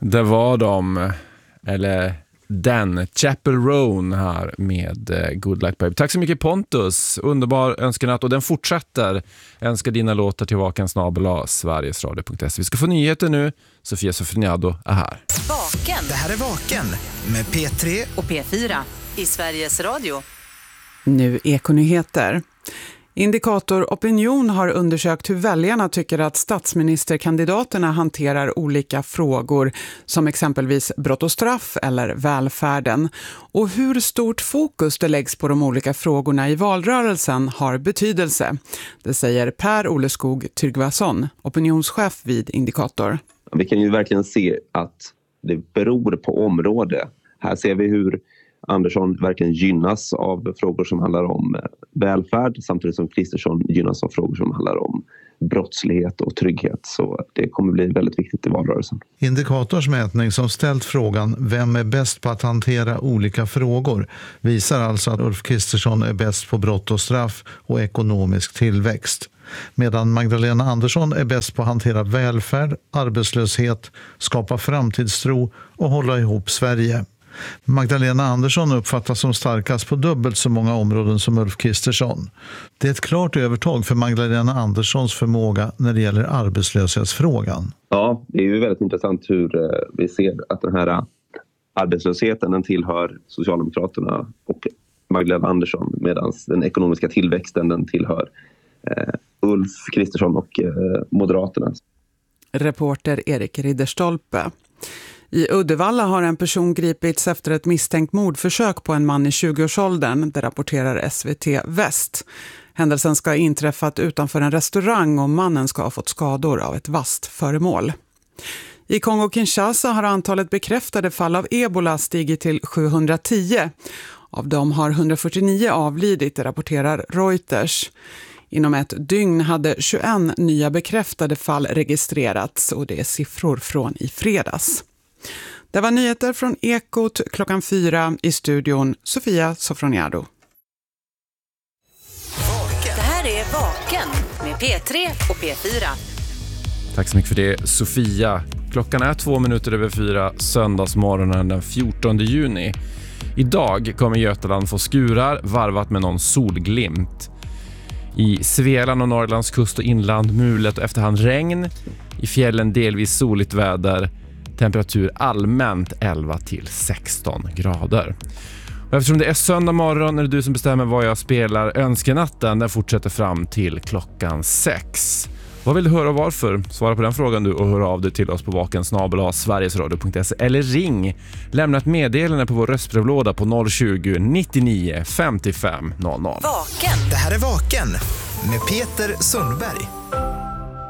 Det var den Chapel Roan här med Good Luck Baby. Tack så mycket Pontus, underbar önskenatt, och den fortsätter. Önskar dina låtar till vaken@sverigesradio.se. Vi ska få nyheter nu. Sofia Sofroniado är här. Vaken. Det här är Vaken med P3 och P4 i Sveriges Radio. Nu Ekonyheter. Indikator Opinion har undersökt hur väljarna tycker att statsministerkandidaterna hanterar olika frågor som exempelvis brott och straff eller välfärden. Och hur stort fokus det läggs på de olika frågorna i valrörelsen har betydelse. Det säger Per Oleskog Tryggvason, opinionschef vid Indikator. Vi kan ju verkligen se att det beror på område. Här ser vi hur Andersson verkligen gynnas av frågor som handlar om välfärd, samtidigt som Kristersson gynnas av frågor som handlar om brottslighet och trygghet. Så det kommer bli väldigt viktigt i valrörelsen. Indikators mätning som ställt frågan vem är bäst på att hantera olika frågor visar alltså att Ulf Kristersson är bäst på brott och straff och ekonomisk tillväxt. Medan Magdalena Andersson är bäst på att hantera välfärd, arbetslöshet, skapa framtidstro och hålla ihop Sverige. Magdalena Andersson uppfattas som starkast på dubbelt så många områden som Ulf Kristersson. Det är ett klart övertag för Magdalena Anderssons förmåga när det gäller arbetslöshetsfrågan. Ja, det är ju väldigt intressant hur vi ser att den här arbetslösheten den tillhör Socialdemokraterna och Magdalena Andersson, medan den ekonomiska tillväxten den tillhör Ulf Kristersson och Moderaterna. Reporter Erik Ridderstolpe. I Uddevalla har en person gripits efter ett misstänkt mordförsök på en man i 20-årsåldern, det rapporterar SVT Väst. Händelsen ska ha inträffat utanför en restaurang och mannen ska ha fått skador av ett vasst föremål. I Kongo-Kinshasa har antalet bekräftade fall av ebola stigit till 710. Av dem har 149 avlidit, det rapporterar Reuters. Inom ett dygn hade 21 nya bekräftade fall registrerats, och det är siffror från i fredags. Det var nyheter från Ekot 4:00 i studion Sofia Sofroniado. Det här är Vaken med P3 och P4. Tack så mycket för det, Sofia. Klockan är 2:04 söndagsmorgonen den 14 juni. Idag kommer Götaland få skurar varvat med någon solglimt. I Svealand och Norrlands kust och inland mulet och efterhand regn. I fjällen delvis soligt väder. Temperatur allmänt 11 till 16 grader. Och eftersom det är söndag morgon är det du som bestämmer vad jag spelar. Önskenatten den fortsätter fram till klockan 6. Vad vill du höra och varför? Svara på den frågan du och hör av dig till oss på vaken@sverigesradio.se eller ring. Lämna ett meddelande på vår röstbrevlåda på 020 99 55 00. Vaken. Det här är Vaken med Peter Sundberg.